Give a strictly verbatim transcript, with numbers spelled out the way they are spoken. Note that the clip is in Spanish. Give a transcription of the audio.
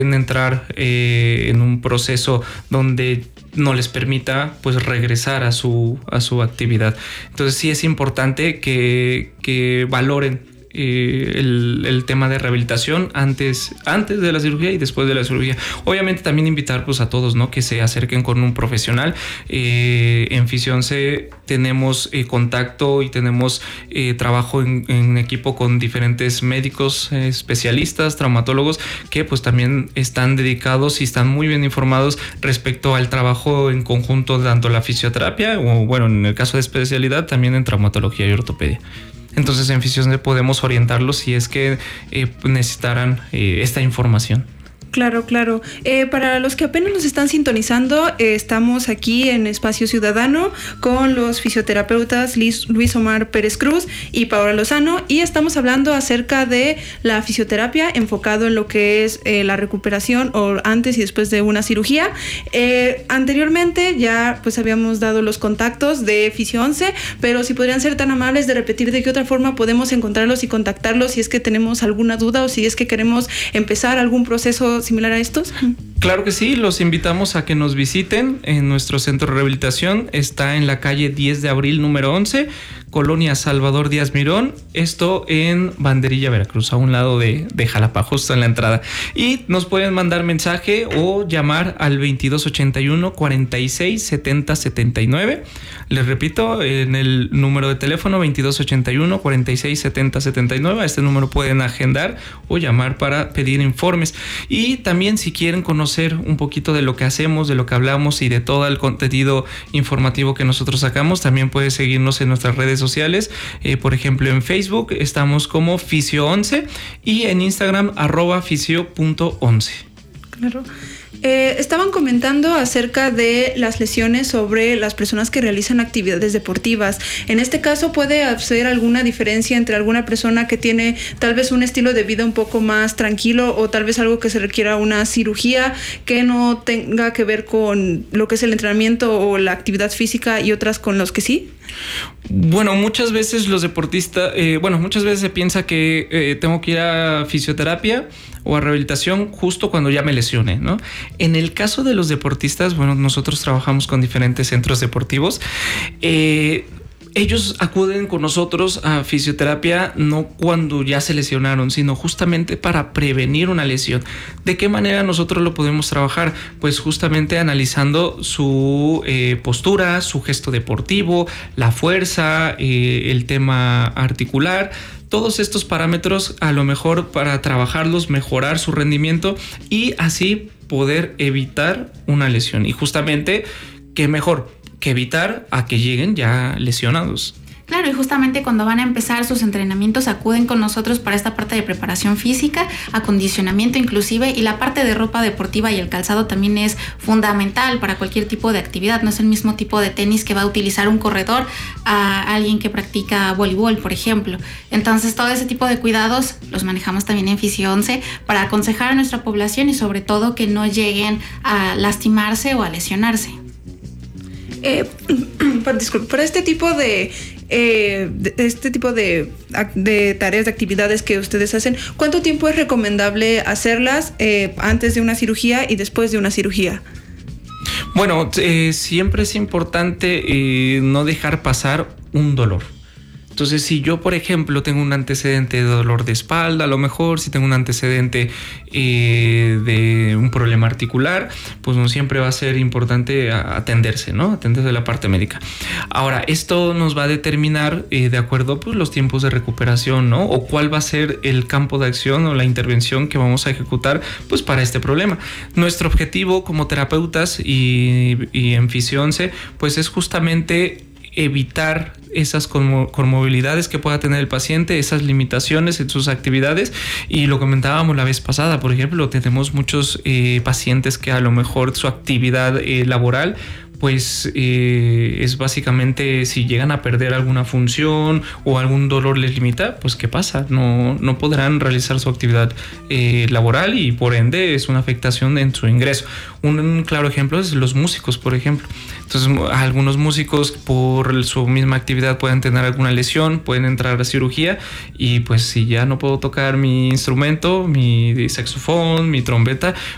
entrar eh, en un proceso donde no les permita pues regresar a su, a su actividad. Entonces sí es importante que, que valoren Eh, el, el tema de rehabilitación antes, antes de la cirugía y después de la cirugía. Obviamente también invitar pues a todos, ¿no?, que se acerquen con un profesional. Eh, en Fisionce tenemos eh, contacto y tenemos eh, trabajo en, en equipo con diferentes médicos, eh, especialistas, traumatólogos, que pues también están dedicados y están muy bien informados respecto al trabajo en conjunto, tanto la fisioterapia o, bueno, en el caso de especialidad, también en traumatología y ortopedia. Entonces en Fisionce podemos orientarlos si es que eh, necesitaran eh, esta información. Claro, claro. Eh, para los que apenas nos están sintonizando, eh, estamos aquí en Espacio Ciudadano con los fisioterapeutas Luis, Luis Omar Pérez Cruz y Paola Lozano, y estamos hablando acerca de la fisioterapia enfocado en lo que es eh, la recuperación o antes y después de una cirugía. Eh, anteriormente ya pues habíamos dado los contactos de Fisionce, pero si podrían ser tan amables de repetir de qué otra forma podemos encontrarlos y contactarlos si es que tenemos alguna duda o si es que queremos empezar algún proceso similar a estos. Claro que sí, los invitamos a que nos visiten en nuestro centro de rehabilitación. Está en la calle diez de abril número once, Colonia Salvador Díaz Mirón, esto en Banderilla, Veracruz, a un lado de, de Jalapa, justo en la entrada. Y nos pueden mandar mensaje o llamar al veintidós ochenta y uno cuarenta y seis setenta setenta y nueve. Les repito, en el número de teléfono veintidós ochenta y uno cuarenta y seis setenta setenta y nueve. A este número pueden agendar o llamar para pedir informes. Y también si quieren conocer un poquito de lo que hacemos, de lo que hablamos y de todo el contenido informativo que nosotros sacamos, también pueden seguirnos en nuestras redes sociales. Eh, por ejemplo, en Facebook estamos como Fisio once y en Instagram arroba fisio punto once. Claro. Eh, estaban comentando acerca de las lesiones sobre las personas que realizan actividades deportivas. En este caso, ¿puede haber alguna diferencia entre alguna persona que tiene tal vez un estilo de vida un poco más tranquilo o tal vez algo que se requiera una cirugía que no tenga que ver con lo que es el entrenamiento o la actividad física y otras con los que sí? Bueno, muchas veces los deportistas, eh, bueno, muchas veces se piensa que eh, tengo que ir a fisioterapia o a rehabilitación justo cuando ya me lesione, ¿no? En el caso de los deportistas, bueno, nosotros trabajamos con diferentes centros deportivos. Eh, ellos acuden con nosotros a fisioterapia no cuando ya se lesionaron, sino justamente para prevenir una lesión. ¿De qué manera nosotros lo podemos trabajar? Pues justamente analizando su eh, postura, su gesto deportivo, la fuerza, eh, el tema articular. Todos estos parámetros, a lo mejor para trabajarlos, mejorar su rendimiento y así poder evitar una lesión. Y justamente, ¿qué mejor que evitar a que lleguen ya lesionados? Claro, y justamente cuando van a empezar sus entrenamientos acuden con nosotros para esta parte de preparación física, acondicionamiento inclusive, y la parte de ropa deportiva y el calzado también es fundamental para cualquier tipo de actividad. No es el mismo tipo de tenis que va a utilizar un corredor a alguien que practica voleibol, por ejemplo. Entonces todo ese tipo de cuidados los manejamos también en Fisio once para aconsejar a nuestra población y sobre todo que no lleguen a lastimarse o a lesionarse. Eh, disculpe, para este tipo de, eh, de este tipo de, de tareas, de actividades que ustedes hacen, ¿cuánto tiempo es recomendable hacerlas eh, antes de una cirugía y después de una cirugía? Bueno, eh, siempre es importante eh, no dejar pasar un dolor. Entonces, si yo, por ejemplo, tengo un antecedente de dolor de espalda, a lo mejor si tengo un antecedente eh, de un problema articular, pues no siempre va a ser importante atenderse, ¿no? Atenderse la parte médica. Ahora, esto nos va a determinar eh, de acuerdo pues los tiempos de recuperación, ¿no? O cuál va a ser el campo de acción o la intervención que vamos a ejecutar pues para este problema. Nuestro objetivo como terapeutas y, y en Fisio once pues es justamente evitar esas comorbilidades que pueda tener el paciente, esas limitaciones en sus actividades. Y lo comentábamos la vez pasada, por ejemplo, tenemos muchos eh, pacientes que a lo mejor su actividad eh, laboral pues eh, es básicamente si llegan a perder alguna función o algún dolor les limita, pues ¿qué pasa? No, no podrán realizar su actividad eh, laboral y por ende es una afectación en su ingreso. Un, un claro ejemplo es los músicos, por ejemplo. Entonces algunos músicos por su misma actividad pueden tener alguna lesión, pueden entrar a cirugía y pues si ya no puedo tocar mi instrumento, mi saxofón, mi trompeta,